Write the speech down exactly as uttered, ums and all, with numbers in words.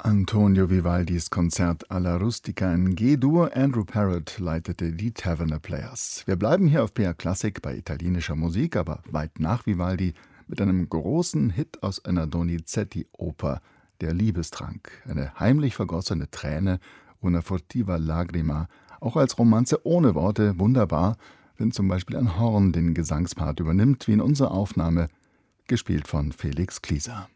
Antonio Vivaldis Konzert alla Rustica in G-Dur. Andrew Parrott leitete die Taverner Players. Wir bleiben hier auf B R Klassik bei italienischer Musik, aber weit nach Vivaldi, mit einem großen Hit aus einer Donizetti-Oper, Der Liebestrank. Eine heimlich vergossene Träne, una furtiva lagrima, auch als Romanze ohne Worte wunderbar, wenn zum Beispiel ein Horn den Gesangspart übernimmt, wie in unserer Aufnahme, gespielt von Felix Klieser.